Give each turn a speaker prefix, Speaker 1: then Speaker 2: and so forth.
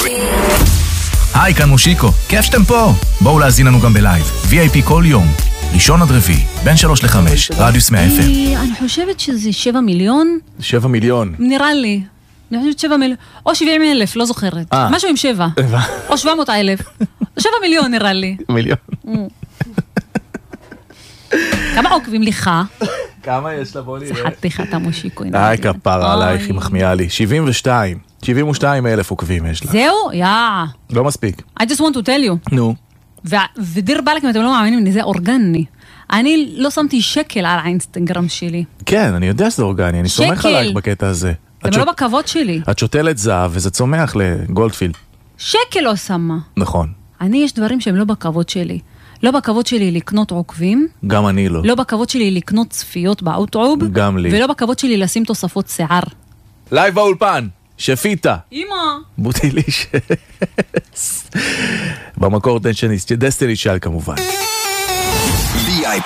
Speaker 1: היי, כאן מושיקו, כיף שאתם פה. בואו להזין לנו גם בלייב, VIP כל יום, ראשון עד רביעי, בין 3 ל-5, רדיוס 100 FM.
Speaker 2: אני חושבת שזה 7 מיליון.
Speaker 3: 7 מיליון.
Speaker 2: נראה לי. אני חושבת 7 מיליון, או 70,000, לא זוכרת. משהו עם 7. או 700,000. 7 מיליון נראה לי.
Speaker 3: מיליון.
Speaker 2: כמה עוקבים לך?
Speaker 3: כמה יש לה? בוא נראה.
Speaker 2: זה חתיכת המושיקו.
Speaker 3: היי, כפרה עלייך, היא מחמיאה לי. 72,000 עוקבים יש לה.
Speaker 2: זהו?
Speaker 3: לא מספיק.
Speaker 2: I just want to tell you.
Speaker 3: נו.
Speaker 2: ודיר בלק, אם אתם לא מאמינים, זה אורגני. אני לא שמתי שקל על האינסטגרם שלי.
Speaker 3: כן, אני יודע שזה אורגני, אני סומך עלייך בקטע הזה.
Speaker 2: זה לא בכבוד שלי.
Speaker 3: את שותלת זהב וזה צומח לגולדפילד.
Speaker 2: שקל לא שמה.
Speaker 3: נכון.
Speaker 2: יש דברים שהם לא בכבוד שלי. לא בכבוד שלי לקנות עוקבים.
Speaker 3: גם אני לא.
Speaker 2: לא בכבוד שלי לקנות צפיות באוטרוב.
Speaker 3: גם לי.
Speaker 2: ולא בכבוד שלי לשים תוספות שיער.
Speaker 3: לייב באולפן, שפיטה.
Speaker 2: אמא.
Speaker 3: בוטיליש. במקור דסטיני שאל כמובן.